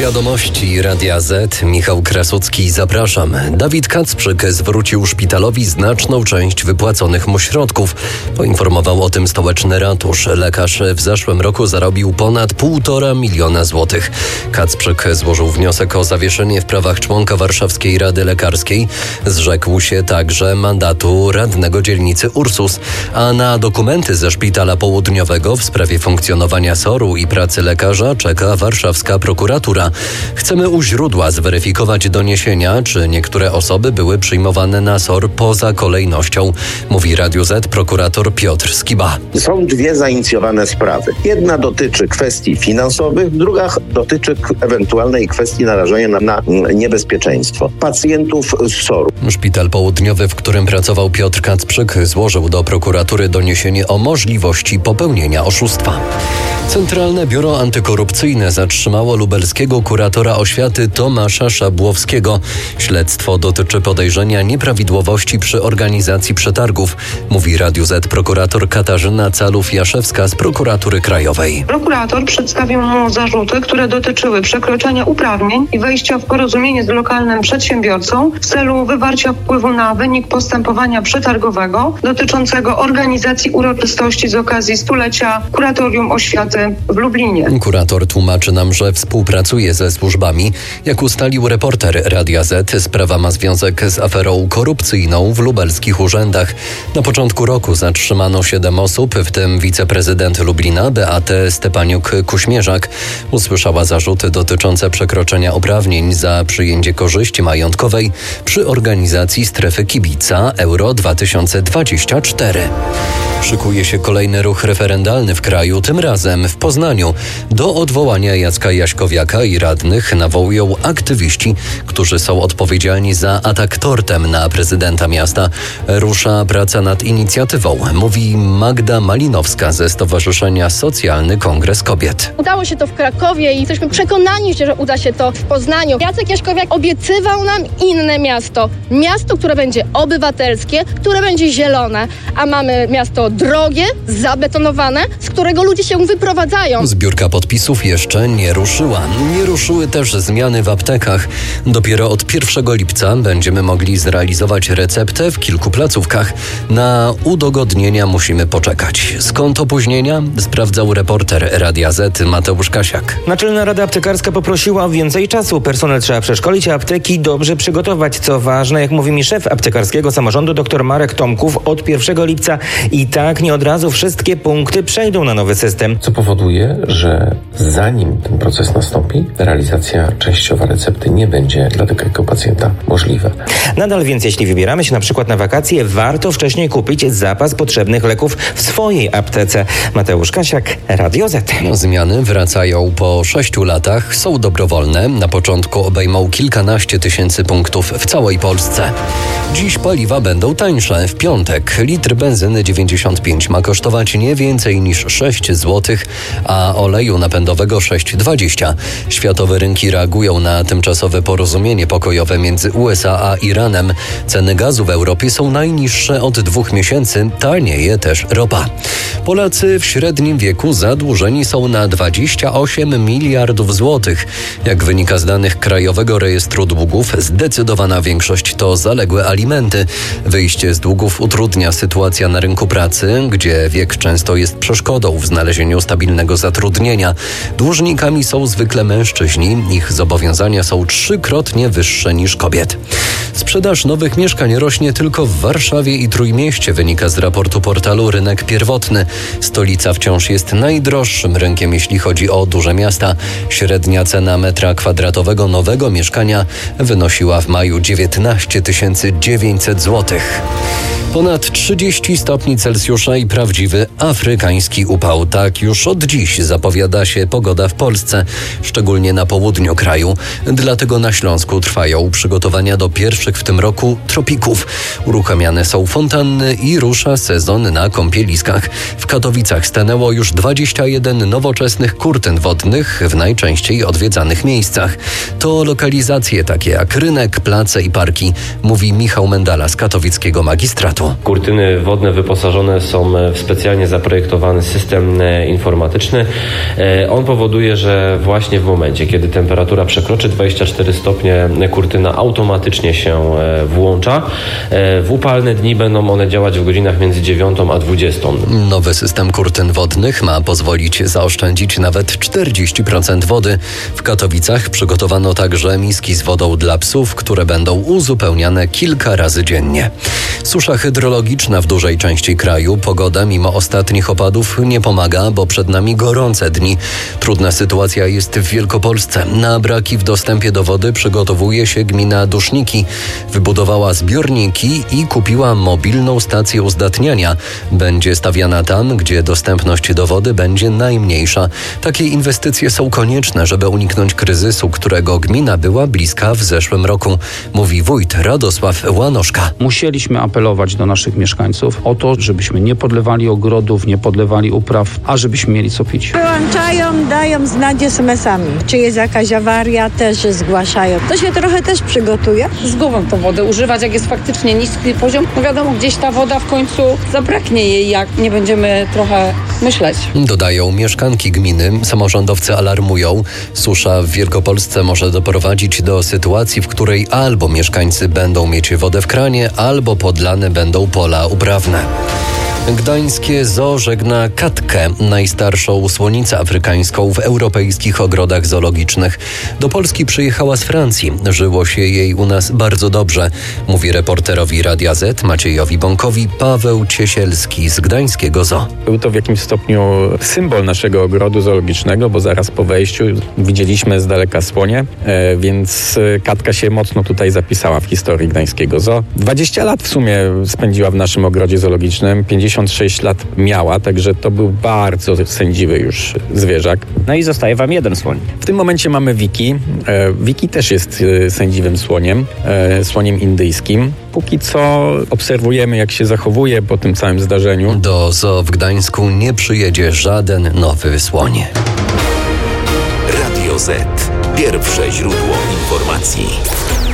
Wiadomości Radia Z. Michał Krasucki, zapraszam. Dawid Kacprzyk zwrócił szpitalowi znaczną część wypłaconych mu środków. Poinformował o tym stołeczny ratusz. Lekarz w zeszłym roku zarobił ponad 1,5 miliona złotych. Kacprzyk złożył wniosek o zawieszenie w prawach członka Warszawskiej Rady Lekarskiej. Zrzekł się także mandatu radnego dzielnicy Ursus, a na dokumenty ze Szpitala Południowego w sprawie funkcjonowania SOR-u i pracy lekarza czeka warszawska prokuratura. Chcemy u źródła zweryfikować doniesienia, czy niektóre osoby były przyjmowane na SOR poza kolejnością, mówi Radiu Z prokurator Piotr Skiba. Są dwie zainicjowane sprawy. Jedna dotyczy kwestii finansowych, druga dotyczy ewentualnej kwestii narażenia na niebezpieczeństwo pacjentów z SOR-u. Szpital Południowy, w którym pracował Piotr Kacprzyk, złożył do prokuratury doniesienie o możliwości popełnienia oszustwa. Centralne Biuro Antykorupcyjne zatrzymało lubelskiego kuratora oświaty Tomasza Szabłowskiego. Śledztwo dotyczy podejrzenia nieprawidłowości przy organizacji przetargów, mówi Radiu Z prokurator Katarzyna Calów-Jaszewska z Prokuratury Krajowej. Prokurator przedstawił mu zarzuty, które dotyczyły przekroczenia uprawnień i wejścia w porozumienie z lokalnym przedsiębiorcą w celu wywarcia wpływu na wynik postępowania przetargowego dotyczącego organizacji uroczystości z okazji 100-lecia Kuratorium Oświaty w Lublinie. Kurator tłumaczy nam, że współpracuje ze służbami. Jak ustalił reporter Radia Z, sprawa ma związek z aferą korupcyjną w lubelskich urzędach. Na początku roku zatrzymano 7 osób, w tym wiceprezydent Lublina Beatę Stepaniuk-Kuśmierzak. Usłyszała zarzuty dotyczące przekroczenia uprawnień za przyjęcie korzyści majątkowej przy organizacji strefy kibica Euro 2024. Szykuje się kolejny ruch referendalny w kraju, tym razem w Poznaniu. Do odwołania Jacka Jaśkowiaka i radnych nawołują aktywiści, którzy są odpowiedzialni za atak tortem na prezydenta miasta. Rusza praca nad inicjatywą, mówi Magda Malinowska ze Stowarzyszenia Socjalny Kongres Kobiet. Udało się to w Krakowie i jesteśmy przekonani, że uda się to w Poznaniu. Jacek Jaśkowiak obiecywał nam inne miasto. Miasto, które będzie obywatelskie, które będzie zielone, a mamy miasto drogie, zabetonowane, z którego ludzie się wyprowadzają. Zbiórka podpisów jeszcze nie ruszyła. Nie ruszyły też zmiany w aptekach. Dopiero od 1 lipca będziemy mogli zrealizować receptę w kilku placówkach. Na udogodnienia musimy poczekać. Skąd opóźnienia? Sprawdzał reporter Radia Z Mateusz Kasiak. Naczelna Rada Aptekarska poprosiła o więcej czasu. Personel trzeba przeszkolić, a apteki dobrze przygotować. Co ważne, jak mówi mi szef aptekarskiego samorządu dr Marek Tomków, od 1 lipca i tak nie od razu wszystkie punkty przejdą na nowy system. Co powoduje, że zanim ten proces nastąpi, realizacja częściowa recepty nie będzie dla takiego pacjenta możliwa. Nadal więc, jeśli wybieramy się na przykład na wakacje, warto wcześniej kupić zapas potrzebnych leków w swojej aptece. Mateusz Kasiak, Radio Z. Zmiany wracają po 6 latach, są dobrowolne. Na początku obejmą kilkanaście tysięcy punktów w całej Polsce. Dziś paliwa będą tańsze. W piątek litr benzyny 95 ma kosztować nie więcej niż 6 zł, a oleju napędowego 6,20. Światowe rynki reagują na tymczasowe porozumienie pokojowe między USA a Iranem. Ceny gazu w Europie są najniższe od 2 miesięcy. Tanieje też ropa. Polacy w średnim wieku zadłużeni są na 28 miliardów złotych. Jak wynika z danych Krajowego Rejestru Długów, zdecydowana większość to zaległe alimenty. Wyjście z długów utrudnia sytuacja na rynku pracy, gdzie wiek często jest przeszkodą w znalezieniu stabilnego zatrudnienia. Dłużnikami są zwykle mężczyźni. Ich zobowiązania są 3-krotnie wyższe niż kobiet. Sprzedaż nowych mieszkań rośnie tylko w Warszawie i Trójmieście, wynika z raportu portalu Rynek Pierwotny. Stolica wciąż jest najdroższym rynkiem, jeśli chodzi o duże miasta. Średnia cena metra kwadratowego nowego mieszkania wynosiła w maju 19 900 zł. Ponad 30 stopni Celsjusza i prawdziwy afrykański upał. Tak już od dziś zapowiada się pogoda w Polsce, szczególnie na południu kraju. Dlatego na Śląsku trwają przygotowania do pierwszych w tym roku tropików. Uruchamiane są fontanny i rusza sezon na kąpieliskach. W Katowicach stanęło już 21 nowoczesnych kurtyn wodnych w najczęściej odwiedzanych miejscach. To lokalizacje takie jak rynek, place i parki, mówi Michał Mendala z katowickiego magistratu. przemysłu. Kurtyny wodne wyposażone są w specjalnie zaprojektowany system informatyczny. On powoduje, że właśnie w momencie, kiedy temperatura przekroczy 24 stopnie, kurtyna automatycznie się włącza. W upalne dni będą one działać w godzinach między 9 a 20. Nowy system kurtyn wodnych ma pozwolić zaoszczędzić nawet 40% wody. W Katowicach przygotowano także miski z wodą dla psów, które będą uzupełniane kilka razy dziennie. Susza hydrologiczna w dużej części kraju. Pogoda mimo ostatnich opadów nie pomaga, bo przed nami gorące dni. Trudna sytuacja jest w Wielkopolsce. Na braki w dostępie do wody przygotowuje się gmina Duszniki. Wybudowała zbiorniki i kupiła mobilną stację uzdatniania. Będzie stawiana tam, gdzie dostępność do wody będzie najmniejsza. Takie inwestycje są konieczne, żeby uniknąć kryzysu, którego gmina była bliska w zeszłym roku, mówi wójt Radosław Łanoszka. Musieliśmy apelować do naszych mieszkańców o to, żebyśmy nie podlewali ogrodów, nie podlewali upraw, a żebyśmy mieli co pić. Wyłączają, dają znać SMS-ami. Czy jest jakaś awaria, też zgłaszają. To się trochę też przygotuje. Z głową tą wodę używać, jak jest faktycznie niski poziom. No wiadomo, gdzieś ta woda w końcu zabraknie jej, jak nie będziemy trochę myśleć. Dodają mieszkanki gminy. Samorządowcy alarmują. Susza w Wielkopolsce może doprowadzić do sytuacji, w której albo mieszkańcy będą mieć wodę w kranie, albo podlane będą pola uprawne. Gdańskie zoo żegna Katkę, najstarszą słonicę afrykańską w europejskich ogrodach zoologicznych. Do Polski przyjechała z Francji. Żyło się jej u nas bardzo dobrze, mówi reporterowi Radia Z Maciejowi Bąkowi Paweł Ciesielski z gdańskiego zoo. Był to w jakimś stopniu symbol naszego ogrodu zoologicznego, bo zaraz po wejściu widzieliśmy z daleka słonie, więc Katka się mocno tutaj zapisała w historii gdańskiego zoo. 20 lat w sumie spędziła w naszym ogrodzie zoologicznym, 56 lat miała, także to był bardzo sędziwy już zwierzak. No i zostaje wam jeden słoń. W tym momencie mamy Wiki. Wiki też jest sędziwym słoniem, słoniem indyjskim. Póki co obserwujemy, jak się zachowuje po tym całym zdarzeniu. Do zoo w Gdańsku nie przyjedzie żaden nowy słoń. Radio Z. Pierwsze źródło informacji.